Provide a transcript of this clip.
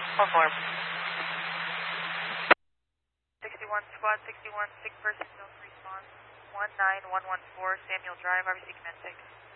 Hold form. 61 squad, 61, sick person, no response. 19114 Samuel Drive, RBC command 6.